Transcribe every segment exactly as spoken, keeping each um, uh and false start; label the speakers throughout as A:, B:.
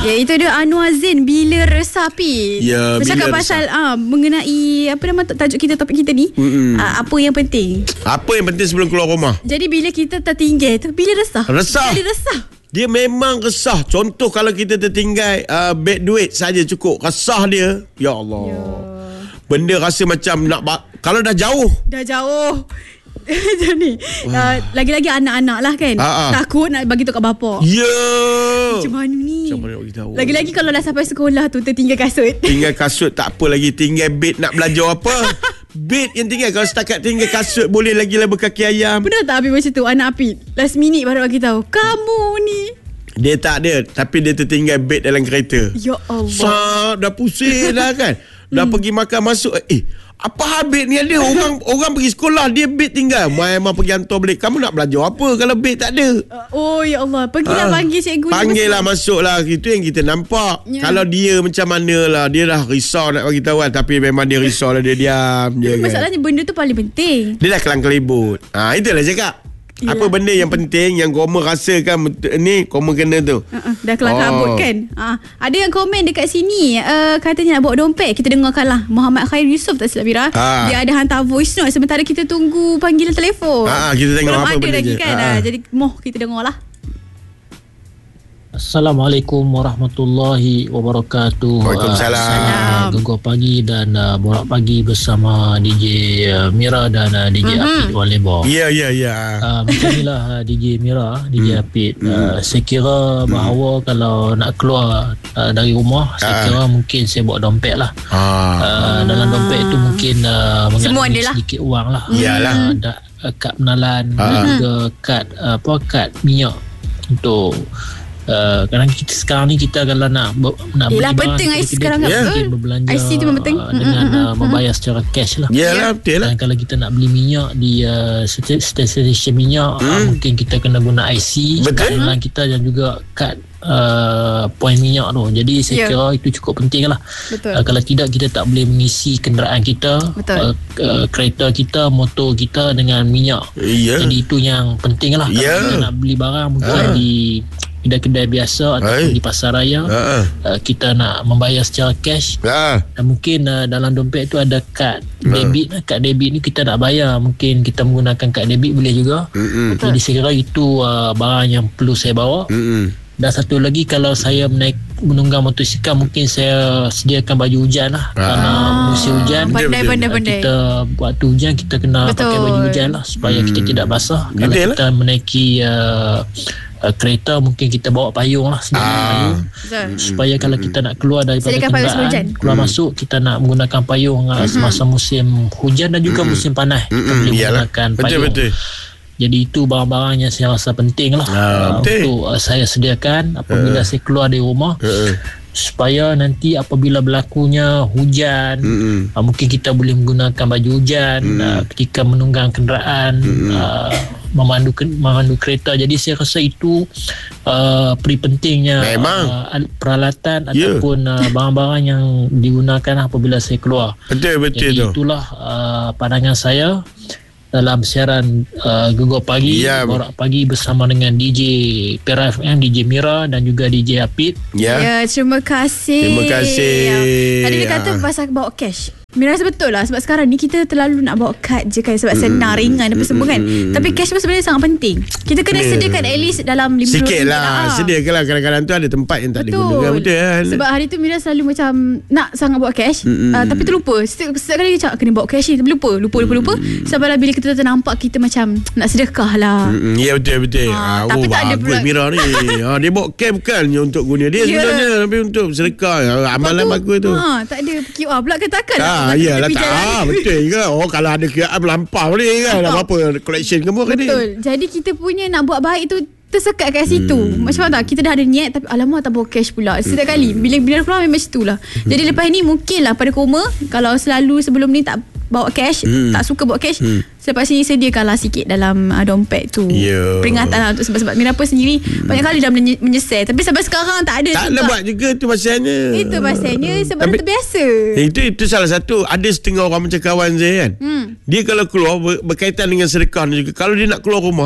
A: Ya, itu dia Anwar Zain bila resah Pi.
B: Ya,
A: bercakap pasal ah, mengenai apa nama tajuk kita, topik kita ni. Ah, apa yang penting?
B: Apa yang penting sebelum keluar rumah?
A: Jadi bila kita tertinggal tu, bila resah?
B: Resah.
A: Bila resah.
B: Dia memang resah. Contoh kalau kita tertinggal uh, beg duit saja cukup. Resah dia. Ya Allah. Ya. Benda rasa macam nak ba- kalau dah jauh.
A: Dah jauh. Macam ni uh, lagi-lagi anak-anak lah kan. Ha-ha. Takut nak bagi tu kat bapak.
B: Ya yeah.
A: Macam mana ni?
B: Macam mana nak beritahu?
A: Lagi-lagi kalau dah sampai sekolah tu tertinggal kasut.
B: Tinggal kasut tak apa lagi. Tinggal bed nak belajar apa. Bed yang tinggal. Kalau setakat tinggal kasut boleh lagi lah berkaki ayam.
A: Pernah tak Apit macam tu? Anak Apit last minute baru bagi tahu kamu ni.
B: Dia tak ada. Tapi dia tertinggal bed dalam kereta.
A: Ya Allah.
B: Sah, dah pusing dah kan. Dah hmm. pergi makan masuk. Eh apa habis ni ada orang orang pergi sekolah dia beg tinggal. Mai memang pergi hantar balik. Kamu nak belajar apa kalau beg tak ada?
A: Oh ya Allah, pergilah ha. panggil cikgu.
B: Panggillah masuklah. Itu yang kita nampak. Ya. Kalau dia macam manalah, dia dah risau nak bagi tahu tapi memang dia risau lah, dia diam je.
A: Masalahnya kan? Benda tu paling penting.
B: Dia dah kelang kelibut. Ha itulah cakap. Yelah. Apa benda yang penting yang Koma rasakan ni Koma kena tu.
A: Uh-uh, dah kelang kabut oh. kan. Uh, ada yang komen dekat sini uh, katanya nak bawa dompet. Kita dengarkan lah. Muhammad Khair Yusof tak silap Mira. Ha. Dia ada hantar voice note sementara kita tunggu panggilan telefon.
B: Ha, kita tengok
A: belum
B: apa
A: ada lagi
B: je.
A: Kan. Ha. Uh, jadi moh kita dengar lah.
C: Assalamualaikum warahmatullahi wabarakatuh.
B: Waalaikumsalam.
C: Gegar pagi dan uh, borak pagi bersama D J uh, Mira dan uh, D J uh-huh. Apit Waleba.
B: Ya ya ya.
C: Macam inilah uh, D J Mira, D J hmm. Apit. Uh, hmm. Saya kira bahawa hmm. kalau nak keluar uh, dari rumah, saya uh. kira mungkin saya bawa dompet lah. Uh. Uh, dalam dompet itu mungkin uh, mengandungi sedikit wang lah.
B: Iyalah.
C: Uh, uh, kad penalan uh. dan juga kad uh, apa kad minyak untuk Uh, kadang kita sekarang ni kita kalau nak nak beli
A: barang penting I C sekarang
C: kan yeah. berbelanja
A: I C tu memang penting
C: uh, dengan uh, membayar secara cash lah.
B: Ya yeah, betul lah.
C: Dan kalau kita nak beli minyak di uh, stesen minyak hmm. uh, mungkin kita kena guna I C kad penalan kita dan juga kad uh, poin minyak tu. Jadi saya yeah. kira itu cukup penting lah. Uh, kalau tidak kita tak boleh mengisi kenderaan kita, uh, uh, kereta kita, motor kita dengan minyak. Yeah. Jadi itu yang penting lah. Kalau yeah. kita nak beli barang mungkin uh. di kedai-kedai biasa ataupun Hai. di pasar raya uh. Uh, kita nak membayar secara cash uh. dan mungkin uh, dalam dompet tu ada kad uh. debit. Kad debit ni kita nak bayar, mungkin kita menggunakan kad debit boleh juga. uh-uh. Jadi saya kira itu uh, barang yang perlu saya bawa. uh-uh. Dan satu lagi, kalau saya menaik menunggang motosikal mungkin saya sediakan baju hujan lah. ah. Karena musim hujan
A: pandai-pandai
C: kita waktu hujan kita kena Betul. pakai baju hujan lah supaya hmm. kita tidak basah. Kalau Betul kita lah. menaiki uh, Uh, kereta mungkin kita bawa payung lah ah. payung. Supaya kalau kita nak keluar daripada
A: Sediakan
C: kenderaan keluar hmm. masuk, kita nak menggunakan payung uh, semasa musim hujan dan juga hmm. musim panas kita hmm. boleh Yalah. menggunakan
B: betul,
C: payung
B: betul.
C: Jadi itu barang-barang yang saya rasa penting lah ah, uh, untuk uh, saya sediakan apabila uh. saya keluar dari rumah uh. supaya nanti apabila berlakunya hujan uh, mungkin kita boleh menggunakan baju hujan uh, ketika menunggang kenderaan uh, memandu memandu kereta. Jadi saya rasa itu uh, peri pentingnya uh, peralatan yeah. ataupun uh, barang-barang yang digunakan apabila saya keluar.
B: Betul betul.
C: Jadi tu. itulah uh, pandangan saya dalam siaran uh, Gegar Pagi, yeah. Borak Pagi bersama dengan D J Pera F M, D J Mira dan juga D J Apit.
B: Ya. Yeah.
A: Yeah, terima kasih.
B: Terima kasih.
A: Ya. Tadi dia kata pasal bawa cash. Mira rasa betul lah. Sebab sekarang ni kita terlalu nak bawa kad je kan. Sebab senang, mm, ringan apa mm, semua kan. Mm, Tapi cash pun sebenarnya sangat penting. Kita kena yeah. sediakan at least dalam lima puluh
B: sikit lah. Sediakan lah. Kadang-kadang tu ada tempat yang tak
A: betul.
B: digunakan. Betul kan.
A: Sebab hari tu Mira selalu macam nak sangat bawa cash. Mm, uh, tapi terlupa. Setiap, setiap kali dia cakap kena bawa cash ni. Tapi lupa. Lupa, lupa, lupa. Mm, Sampai bila kita ternampak kita macam nak sedekah lah.
B: Mm, ya betul, betul.
A: Ha,
B: ha,
A: tapi
B: oh,
A: tak ada
B: bagus Mira ni. ha, dia bawa cash bukannya untuk guna dia yeah. sebenarnya. Tapi untuk sedekah. Amalan bagus tu.
A: Ha, tak ada Q R pula ke takkan.
B: Ha, iyalah tak. Ah, betul juga. Oh, kalau ada Q R melampau ni kan. Apa-apa collection ke apa ni.
A: Betul. Jadi kita punya nak buat baik tu tersekat kat situ. Hmm. Macam mana tak? Kita dah ada niat tapi alamak tak bawa cash pula. Setiap hmm. kali bila bila keluar memang macam itulah. Hmm. Jadi lepas ni mungkinlah pada Koma kalau selalu sebelum ni tak bawa cash, hmm. tak suka bawa cash, hmm. selepas ni sediakanlah sikit dalam uh, dompet tu. Yeah. Peringatan lah untuk sebab-sebab Mira pun sendiri hmm. banyak kali dah menyesal tapi sampai sekarang tak ada
B: tak juga. Tak nak buat juga tu pasalnya.
A: Itu pasalnya sebab tapi, terbiasa.
B: Itu itu salah satu. Ada setengah orang macam kawan saya kan. Hmm. Dia kalau keluar ber, berkaitan dengan sedekah ni juga. Kalau dia nak keluar rumah,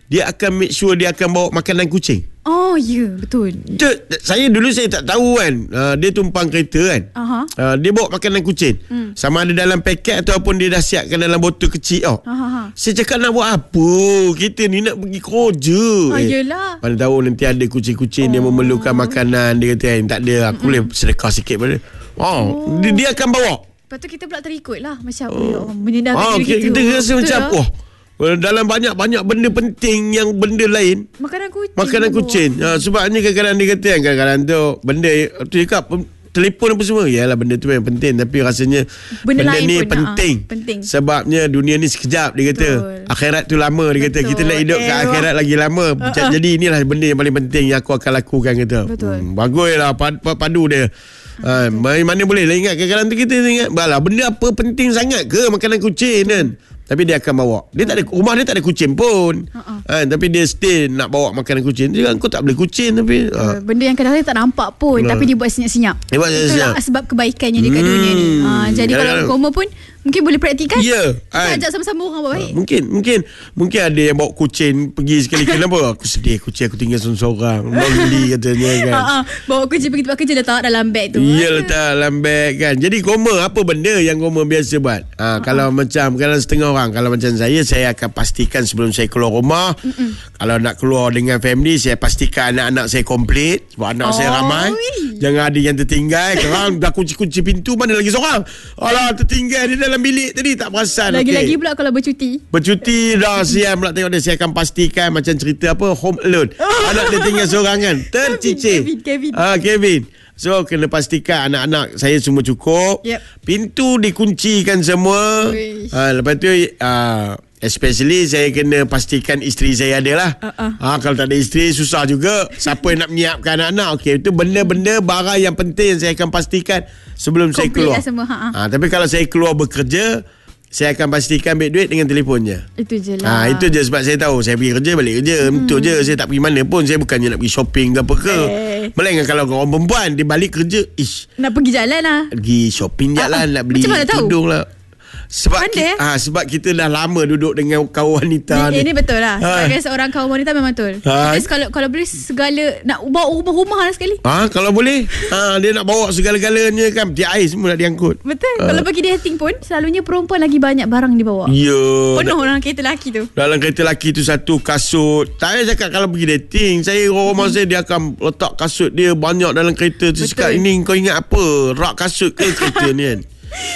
B: dia akan make sure dia akan bawa makanan kucing.
A: Oh ya, yeah, betul.
B: Dia, saya dulu saya tak tahu kan. Uh, dia tumpang kereta kan. Uh-huh. Uh, dia bawa makanan kucing. Hmm. Sama ada dalam paket ataupun dia dah siapkan dalam botol kecil tau. Uh-huh. Saya cakap nak buat apa? Kita ni nak pergi kerja.
A: Oh, eh, yelah.
B: Mana tahu nanti ada kucing-kucing oh. dia memerlukan makanan. Dia kata eh, tak ada. Aku boleh mm-hmm. sedekah sikit pada. Oh, oh. Dia, dia akan bawa.
A: Lepas tu kita pula terikut lah. Macam oh. oh, menyedahkan
B: oh,
A: diri kita.
B: Kita rasa oh, macam wah. Dalam banyak-banyak benda penting yang benda lain
A: makanan kucing
B: makanan kucing ha, sebabnya kadang-kadang dia kata kan kadang-kadang tu benda tu cakap telefon apa semua yalah benda tu yang penting tapi rasanya benda, benda ni penting.
A: Ha, penting
B: sebabnya dunia ni sekejap dia kata. Betul. Akhirat tu lama dia kata. Betul. Kita nak hidup kat akhirat lagi lama uh-uh. jadi inilah benda yang paling penting yang aku akan lakukan kata. Hmm, baguslah padu dia. Ha, mana boleh lah ingat kadang-kadang tu kita ingat balah benda apa penting sangat ke makanan kucing kan. Tapi dia akan bawa. Dia tak ada rumah dia tak ada kucing pun. Uh-uh. Ha, tapi dia still nak bawa makanan kucing. Dia kan kau tak boleh kucing tapi
A: uh, ha. benda yang kadang-kadang tak nampak pun uh. tapi dia buat senyap-senyap. Dia buat senyap. Itulah sebab kebaikannya dekat hmm. dunia ni. Ha, jadi kalau koma pun mungkin boleh praktikan.
B: Ya.
A: Kita ajak sama-sama orang buat baik.
B: Ha, mungkin mungkin mungkin ada yang bawa kucing pergi sekali kenapa? Aku sedih kucing aku tinggal seorang-seorang. Lonely katanya kan. Ha, ha.
A: Bawa kucing pergi tempat kerja letak dalam beg tu.
B: Ya letak dalam beg kan. Jadi koma apa benda yang koma biasa buat? Ha, ha. Kalau macam kalau setengah orang kalau macam saya saya akan pastikan sebelum saya keluar rumah. Mm-mm. Kalau nak keluar dengan family saya pastikan anak-anak saya komplit sebab anak oh. saya ramai. Jangan ada yang tertinggal. Korang dah kunci-kunci pintu mana lagi seorang. Alah tertinggal dia dalam bilik tadi tak perasan.
A: Lagi-lagi
B: okay.
A: pula kalau bercuti.
B: Bercuti dah siap pula tengok dia. Saya akan pastikan macam cerita apa Home Alone. Anak dia tinggal seorang kan. Tercicir.
A: Kevin, Kevin.
B: Ah Kevin. So kena pastikan anak-anak saya semua cukup. Yep. Pintu dikuncikan semua. Ha, lepas tu uh, especially saya kena pastikan isteri saya ada lah. Uh-uh. Ha, kalau tak ada isteri susah juga. Siapa yang nak menyiapkan anak-anak. Okey, itu benda-benda barang yang penting yang saya akan pastikan sebelum Complete saya keluar. Lah semua, ha, ha, tapi kalau saya keluar bekerja saya akan pastikan ambil duit dengan telefon je.
A: Itu je lah.
B: Ha, itu je sebab saya tahu saya pergi kerja balik kerja. Hmm. Itu je. Saya tak pergi mana pun. Saya bukannya nak pergi shopping ke apa ke. Eh. Melainkan kalau orang perempuan dia balik kerja, ish.
A: Nak pergi jalan lah.
B: Pergi shopping je lah. Nak beli tudung lah. Sebab kita, ha, sebab kita dah lama duduk dengan kaum wanita
A: ni.
B: Ini
A: betul lah. Ha. Sebagai seorang kaum wanita memang betul. Ha. Kalau kalau boleh segala nak bawa rumah-rumah lah sekali.
B: Ha, kalau boleh. Ha, dia nak bawa segala-galanya kan. Dia air semua nak diangkut.
A: Betul. Ha. Kalau pergi dating pun selalunya perempuan lagi banyak barang dibawa.
B: Ya.
A: Penuh dalam kereta lelaki tu.
B: Dalam kereta lelaki tu satu kasut. Tak payah cakap kalau pergi dating. Saya rumah hmm. saya dia akan letak kasut dia banyak dalam kereta tu. Cakap ini kau ingat apa? Rak kasut ke kereta ni kan?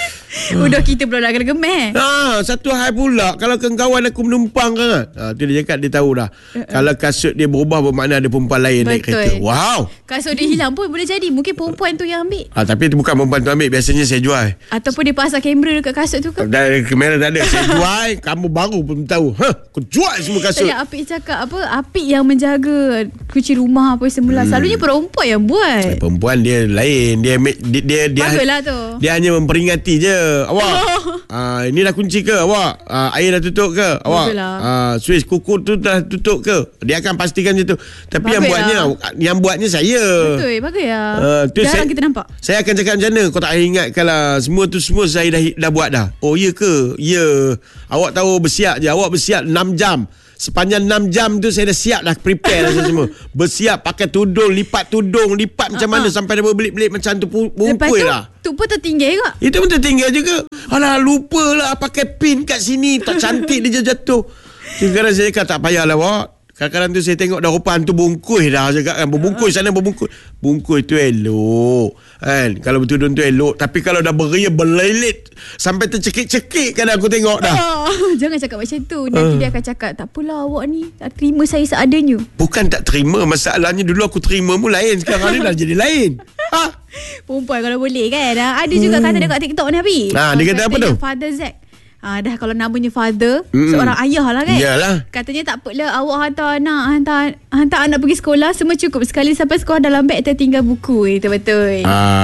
A: Udah kita pula nak kena gemeh.
B: Ha, satu hal pula kalau kawan aku menumpang kan. Ha, tu dia cakap dia tahu dah. Uh-uh. Kalau kasut dia berubah bermakna ada perempuan lain Betul. naik kereta. Wow.
A: Kasut dia hilang pun boleh jadi. Mungkin perempuan tu yang ambil.
B: Ha, tapi itu bukan perempuan tu ambil. Biasanya saya jual.
A: Ataupun dia pasang kamera dekat kasut tu ke?
B: Dah kamera tak ada. Saya jual. Kamu baru pun tahu. Ha, aku jual semua kasut.
A: Tadi Apik cakap apa? Apik yang menjaga kunci rumah apa semula. Hmm. Selalunya perempuan yang buat.
B: Perempuan dia lain. Dia dia dia, dia,
A: Baguslah tu.
B: Dia hanya memperingati je. Awak oh. uh, ini dah kunci ke awak? Uh, air dah tutup ke awak? Uh, Swiss kuku tu dah tutup ke? Dia akan pastikan macam tu. Tapi bagus yang buatnya lah. Yang buatnya saya.
A: Betul, bagus ya.
B: Uh,
A: Jarang
B: saya,
A: kita nampak.
B: Saya akan cakap macam mana? Kau tak ingat kalau semua tu semua saya dah dah buat dah. Oh ya ke? Ya. Awak tahu bersiap je. Awak bersiap enam jam. Sepanjang enam jam tu saya dah siap dah prepare dah semua. Bersiap pakai tudung, lipat tudung, lipat macam uh-huh. mana sampai dia berbelit-belit macam tu bungkui lah.
A: Tu pun tertinggal juga.
B: Itu pun tertinggal juga. Alah lupa lah pakai pin kat sini. Tak cantik dia jatuh. Kadang-kadang saya kata tak payahlah awak. Kadang-kadang tu saya tengok dah rupa hantu bungkus dah cakap kan. Berbungkus sana berbungkus. Bungkus tu elok kan. Kalau bertudung tu elok. Tapi kalau dah beria berlelit sampai tercekik-cekik kadang aku tengok dah.
A: Oh, jangan cakap macam tu. Nanti uh. dia akan cakap tak apalah awak ni tak terima saya seadanya.
B: Bukan tak terima. Masalahnya dulu aku terima mu lain. Sekarang ni dah jadi lain. Ha?
A: Perempuan kalau boleh kan. Ada juga hmm. kata dekat TikTok ni Habib.
B: Ha, dia kata apa tu?
A: Father Zack. Ah, dah kalau namanya father, mm. seorang ayah lah kan.
B: Yalah.
A: Katanya tak apalah awak hantar anak, hantar hantar anak pergi sekolah semua cukup. Sekali sampai sekolah dalam beg tertinggal buku. Itu betul.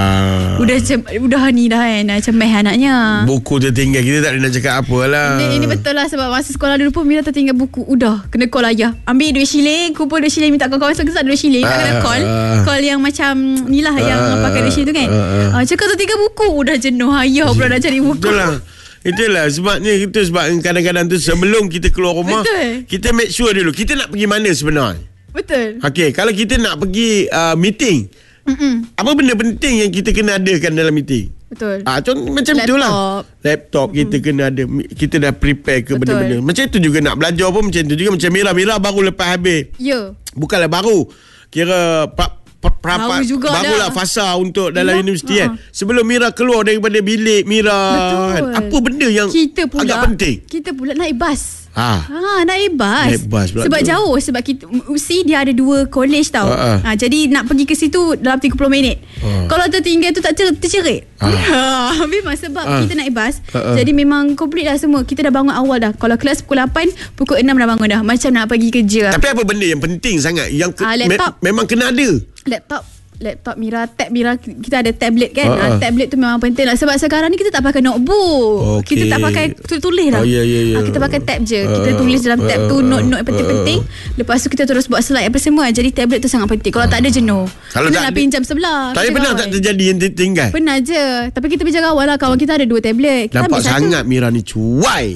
A: Ah. Udah cem, udah ni dah kan, cemeh anaknya.
B: Buku tertinggal, kita tak boleh nak cakap apalah.
A: Ini, ini betul lah sebab masa sekolah dulu pun Mira tertinggal buku. Udah, kena call ayah. Ambil duit shilling, kumpul duit shilling, minta kawan-kawan sekejap duit shilling. Ah. Kena call. Call yang macam ni lah ah. yang pakai duit shilling tu kan. Ah. Ah. Cakap tertinggal buku, udah jenuh ayah pula nak cari buku.
B: Betul lah. Itulah sebabnya kita sebab kadang-kadang tu sebelum kita keluar rumah, betul, kita make sure dulu kita nak pergi mana sebenarnya.
A: Betul.
B: Okey, kalau kita nak pergi uh, meeting, Mm-mm. apa benda penting yang kita kena adakan dalam meeting?
A: Betul.
B: Ah, contoh macam
A: laptop.
B: itulah. Laptop kita mm. kena ada, kita dah prepare ke betul, benda-benda. Macam itu juga nak belajar pun macam tu juga. Macam Mira, Mira baru lepas habis.
A: Ya. Yeah.
B: Bukanlah baru. Kira pra, pra,
A: baru juga
B: barulah
A: dah.
B: fasa untuk dalam
A: Yalah.
B: universiti kan.
A: Uh-huh.
B: Sebelum Mira keluar daripada bilik Mira, kan, apa benda yang
A: kita pula,
B: agak penting?
A: Kita pula naik bas.
B: Ha.
A: Ha, naik bas.
B: Naik bas
A: sebab
B: tu.
A: jauh. Sebab kita U C dia ada dua college tau.
B: Ha, ha.
A: Ha, jadi nak pergi ke situ dalam tiga puluh minit.
B: Ha.
A: Kalau tertinggal tu tak cer- tercerit.
B: Ha.
A: Ha. Memang sebab
B: Ha.
A: kita naik bas.
B: Ha, ha.
A: Jadi memang complete dah semua. Kita dah bangun awal dah. Kalau kelas pukul lapan, pukul enam dah bangun dah. Macam nak pergi kerja.
B: Tapi apa benda yang penting sangat yang ke,
A: ha, laptop.
B: Me- memang kena ada.
A: Laptop. Laptop Mira, tab Mira, kita ada tablet kan.
B: Uh-uh.
A: Ha, tablet tu memang penting lah. Sebab sekarang ni kita tak pakai notebook.
B: Okay.
A: Kita tak pakai tulis dah.
B: Oh, yeah, yeah, yeah.
A: Ha, kita pakai tab je.
B: Uh-uh.
A: Kita tulis dalam tab tu note-note penting-penting.
B: Uh-uh.
A: Lepas tu kita terus buat slide apa semua. Jadi tablet tu sangat penting. Kalau uh-uh. tak ada jenuh.
B: Kalau
A: kita
B: tak
A: nak pinjam sebelah.
B: Tapi pernah tak terjadi yang tinggal?
A: Pernah je. Tapi kita berjaga awal lah. Kawan kita ada dua tablet. Kita
B: nampak sangat
A: satu.
B: Mira ni cuai.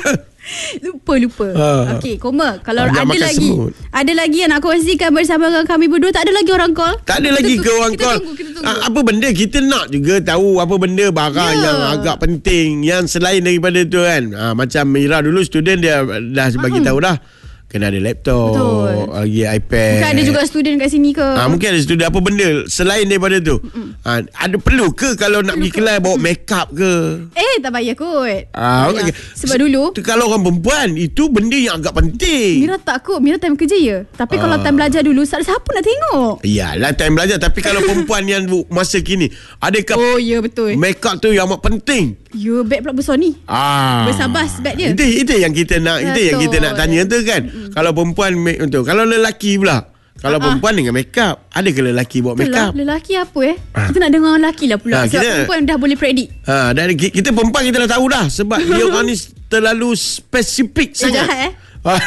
A: Lupa-lupa.
B: Ha.
A: Okey, Koma. Kalau
B: Agak
A: ada lagi
B: semut.
A: Ada lagi yang nak kongsikan bersama dengan kami berdua. Tak ada lagi orang call.
B: Tak ada
A: kita
B: lagi
A: tu,
B: ke orang
A: kita
B: call.
A: Tunggu, kita tunggu.
B: Ah, apa benda kita nak juga tahu apa benda barang
A: Ya.
B: yang agak penting yang selain daripada tu kan. Ah, macam Mira dulu student dia dah bagi tahu dah. Kena ada laptop,
A: betul,
B: lagi iPad.
A: Mungkin ada juga student kat sini ke?
B: Ah, mungkin ada student apa benda selain daripada tu. Ah, ada perlu ke kalau nak pergi kelai bawa make up ke?
A: Eh, tak payah kot.
B: Ah,
A: Payah.
B: okay.
A: Sebab dulu
B: tu, kalau orang perempuan itu benda yang agak penting.
A: Mira tak kot. Mira time kerja je. Tapi ah. kalau time belajar dulu, siapa nak tengok?
B: Iyalah time belajar. Tapi kalau perempuan yang masa kini, adakah
A: oh ya, betul,
B: make up tu yang amat penting?
A: Ya, beg pula besar ni.
B: Ah.
A: Besar bas beg dia.
B: Itu, itu yang kita nak, itu yang kita nak tanya tu kan. Mm-hmm. Kalau perempuan make tu, kalau lelaki pula. Kalau uh-huh. perempuan dengan make up, ada ke lelaki buat make up?
A: Lelaki apa eh? Ah. Kita nak dengar lelaki lah pula. Ha, sebab kita, perempuan dah boleh predict.
B: Ha, dan kita perempuan kita dah tahu dah sebab dia orang ni terlalu spesifik sangat.
A: Jahat eh?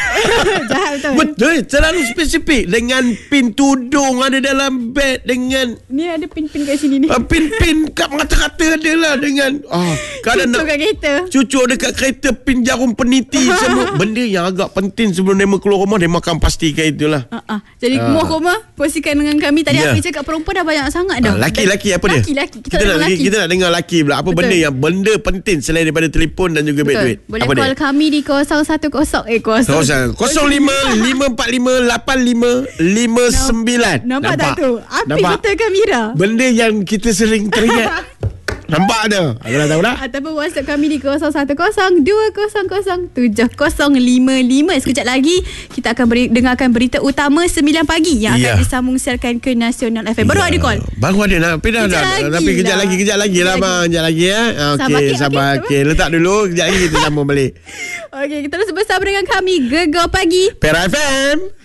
A: Jahat betul.
B: Betul, terlalu spesifik dengan pin tudung ada dalam beg dengan
A: ni ada pin-pin kat sini ni.
B: Uh, pin-pin kat mata-kata ada lah dengan ah,
A: cucuk kat kereta.
B: Cucuk dekat kereta, pin jarum peniti semua. Benda yang agak penting sebelum dia keluar rumah dia makan pastikan itulah.
A: Uh-uh. Jadi uh. muah koma kongsikan dengan kami tadi. Yeah. Apa cakap perempuan dah banyak sangat dah.
B: Uh, laki-laki apa dia?
A: Laki-laki. Kita,
B: kita, nak,
A: laki.
B: kita nak dengar laki pula. Apa betul, benda yang benda penting selain daripada telefon dan juga beg duit?
A: Boleh
B: apa
A: call dia? Kami di kosong satu kosong eh kosong
B: kosong lima lima empat lima lapan lima lima sembilan.
A: Nampak, nampak tak tu? Apik betul ke Mira?
B: Benda yang kita sering teringat. Nampak dah. Aku dah tahu dah.
A: Ataupun WhatsApp kami di kosong satu kosong dua kosong kosong tujuh kosong lima lima. Sekejap lagi kita akan beri, dengarkan berita utama sembilan pagi yang akan yeah. disambung siarkan ke Nasional F M. Baru yeah. ada call.
B: Baru ada nak. Tapi dah dah. Tapi kejap lagi, kejap lagi lah bang. Kejap lagi ya. Okey, sabar. Okey, letak dulu. Kejap lagi kita sambung balik.
A: Okey, kita terus bersama dengan kami Gegar Pagi
B: Perak F M.